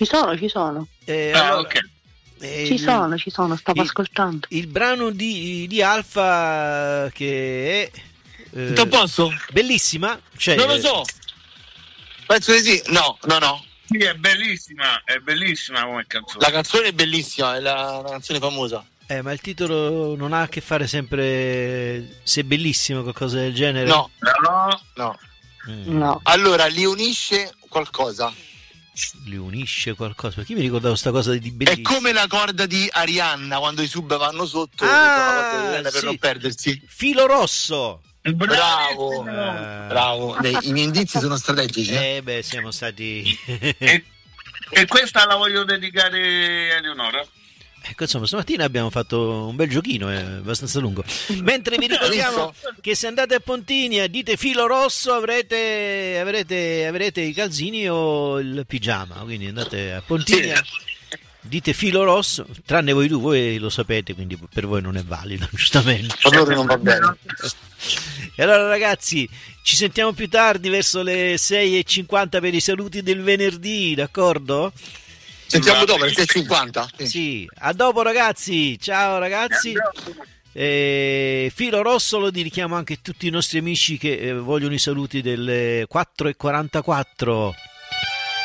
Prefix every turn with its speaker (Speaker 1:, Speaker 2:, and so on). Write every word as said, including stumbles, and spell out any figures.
Speaker 1: Ci sono, ci sono.
Speaker 2: Eh,
Speaker 3: Ah,
Speaker 2: allora,
Speaker 3: ok.
Speaker 2: eh,
Speaker 1: Ci
Speaker 2: il-
Speaker 1: sono, ci sono, stavo
Speaker 2: il-
Speaker 1: ascoltando.
Speaker 2: Il brano di, di Alfa che è eh,
Speaker 4: Tutto a posto?
Speaker 2: bellissima, cioè,
Speaker 4: Non lo so. Penso di sì. No, no, no.
Speaker 3: Sì, è bellissima, è bellissima come canzone.
Speaker 4: La canzone è bellissima, è la, una canzone famosa.
Speaker 2: eh, ma il titolo non ha a che fare sempre se è bellissimo, qualcosa del genere.
Speaker 4: No,
Speaker 3: No,
Speaker 4: no.
Speaker 2: Mm,
Speaker 1: No.
Speaker 4: Allora, li unisce qualcosa.
Speaker 2: li unisce qualcosa, perché io mi ricordavo sta cosa di
Speaker 4: È
Speaker 2: bellissimo.
Speaker 4: come la corda di Arianna quando i sub vanno sotto
Speaker 2: Ah,
Speaker 4: per
Speaker 2: sì.
Speaker 4: non perdersi.
Speaker 2: Filo rosso.
Speaker 4: Bravo,
Speaker 2: Eh,
Speaker 4: bravo. Le- I miei indizi sono strategici. eh?
Speaker 2: eh beh, siamo stati
Speaker 3: E, e questa la voglio dedicare a Eleonora.
Speaker 2: ecco, insomma, stamattina abbiamo fatto un bel giochino, è abbastanza lungo. Mentre vi ricordiamo che se andate a Pontinia dite filo rosso avrete, avrete, avrete i calzini o il pigiama, quindi andate a Pontinia, dite filo rosso, tranne voi due, voi lo sapete, quindi per voi non è valido, giustamente.
Speaker 4: Per loro non va bene.
Speaker 2: E allora ragazzi, ci sentiamo più tardi verso le sei e cinquanta per i saluti del venerdì, d'accordo?
Speaker 4: Sentiamo dopo, alle sei e cinquanta.
Speaker 2: Sì, a dopo ragazzi, ciao ragazzi. Eh, Filo rosso lo dedichiamo anche a tutti i nostri amici che eh, vogliono i saluti delle quattro e quarantaquattro.